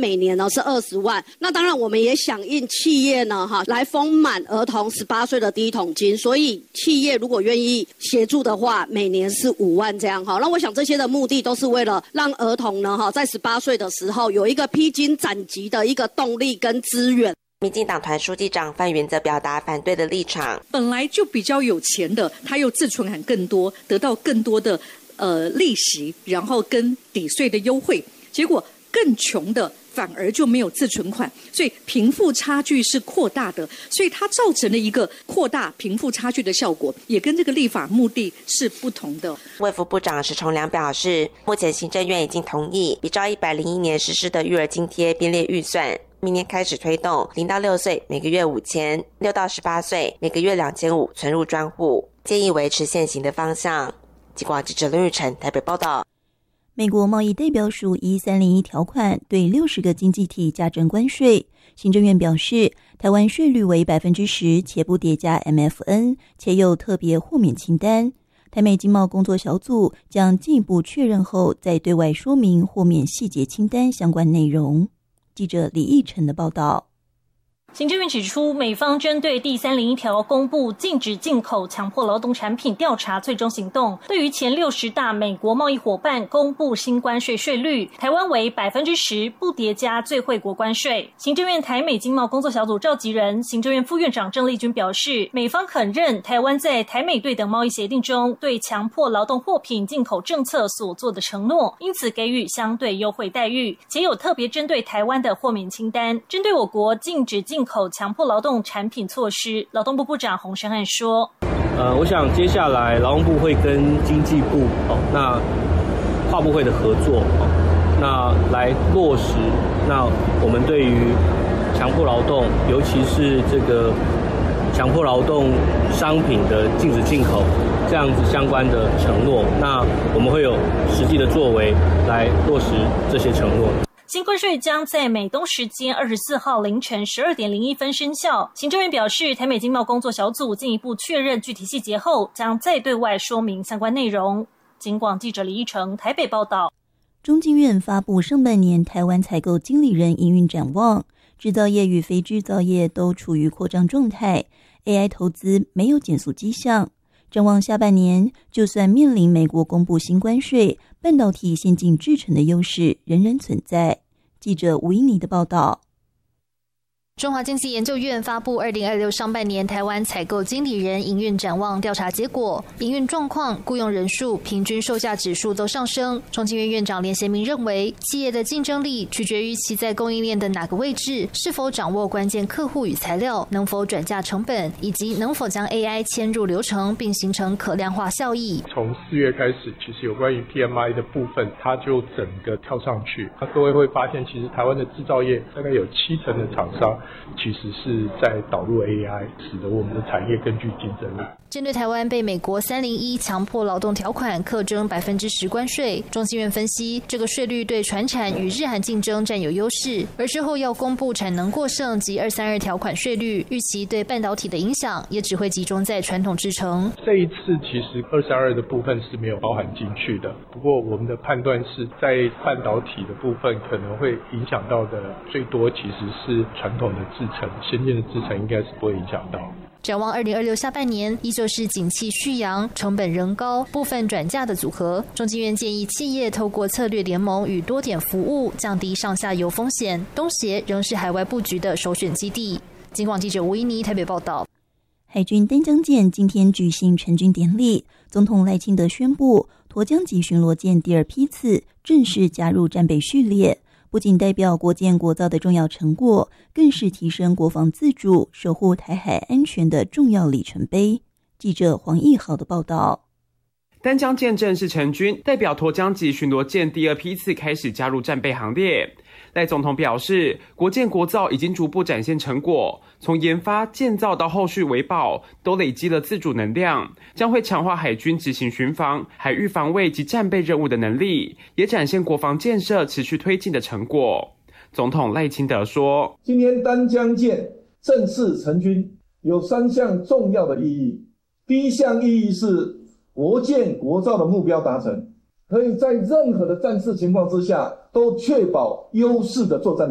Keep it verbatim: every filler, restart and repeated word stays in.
每年呢是二十万。那当然我们也响应企业呢哈来丰满儿童十八岁的第一桶金，所以企业如果愿意协助的话，每年是五万这样哈。那我想这些的目的都是为了让儿童呢哈在十八岁的时候有一个披荆斩棘的一个动力跟资源。 民进党团书记长范云则表达反对的立场， 本来就比较有钱的，他又自存款更多，得到更多的呃利息，然后跟抵税的优惠，结果更穷的反而就没有自存款，所以贫富差距是扩大的，所以它造成了一个扩大贫富差距的效果，也跟这个立法目的是不同的。 卫福部长石崇良表示，目前行政院已经同意比照一百零一年实施的育儿津贴编列预算，明年开始推动零到六岁每个月五千，六到十八岁每个月两千五存入专户，建议维持现行的方向。疾广记者林玉成台北报道。 美国贸易代表署一三零一条款对六十个经济体加征关税，行政院表示，台湾税率为百分之十，且不叠加 M F N， 且有特别豁免清单。台美经贸工作小组将进一步确认后，再对外说明豁免细节清单相关内容。记者李义成的报道。 行政院指出，美方针对第三零一条公布禁止进口强迫劳动产品调查最终行动，对于前六十大美国贸易伙伴公布新关税税率，台湾为百分之十，不叠加最惠国关税。行政院台美经贸工作小组召集人、行政院副院长郑丽君表示，美方肯认台湾在台美对等贸易协定中对强迫劳动货品进口政策所做的承诺，因此给予相对优惠待遇，且有特别针对台湾的豁免清单，针对我国禁止进口强迫劳动产品措施。劳动部部长洪申翰说， 呃，我想接下来劳动部会跟经济部哦，那跨部会的合作哦，那来落实那我们对于强迫劳动，尤其是这个强迫劳动商品的禁止进口这样子相关的承诺，那我们会有实际的作为来落实这些承诺。 新关税将在美东时间二十四号凌晨十二点零一分生效。行政院表示，台美经贸工作小组进一步确认具体细节后，将再对外说明相关内容。警广记者李义成台北报道。 中经院发布上半年台湾采购经理人营运展望，制造业与非制造业都处于扩张状态， A I 投资没有减速迹象。展望下半年，就算面临美国公布新关税，半导体先进制程的优势仍然存在。记者吴英妮的报道。 中华经济研究院发布二零二六上半年台湾采购经理人营运展望调查结果，营运状况、雇用人数、平均售价指数都上升。中经院院长连贤明认为，企业的竞争力取决于其在供应链的哪个位置，是否掌握关键客户与材料，能否转嫁成本，以及能否将 A I 嵌入流程并形成可量化效益。 从四月开始，其实有关于 P M I 的部分，它就整个跳上去。那各位会发现，其实台湾的制造业大概有七成的厂商其实是在导入 A I， 使得我们的产业更具竞争力。 针对台湾被美国三零一强迫劳动条款课征百分之十关税，中经院分析，这个税率对传产与日韩竞争占有优势，而之后要公布产能过剩及二三二条款税率，预期对半导体的影响也只会集中在传统制程。 这一次其实二三二的部分是没有包含进去的，不过我们的判断是在半导体的部分可能会影响到的最多其实是传统的制程，先进的制程应该是不会影响到。 展望二零二六下半年，依旧是景气续扬、成本仍高、部分转嫁的组合。中经院建议企业透过策略联盟与多点服务，降低上下游风险。东协仍是海外布局的首选基地。警广记者吴依妮台北报道。 海军丹江舰今天举行成军典礼，总统赖清德宣布，沱江级巡逻舰第二批次正式加入战备序列。不仅代表国建国造的重要成果，更是提升国防自主、守护台海安全的重要里程碑。记者黄义豪的报道。 丹江舰正式成军，代表沱江级巡逻舰第二批次开始加入战备行列。赖总统表示，国建国造已经逐步展现成果，从研发、建造到后续维保，都累积了自主能量，将会强化海军执行巡防、海域防卫及战备任务的能力，也展现国防建设持续推进的成果。总统赖清德说， 今天丹江舰正式成军，有三项重要的意义。第一项意义是国建国造的目标达成，可以在任何的战事情况之下都确保优势的作战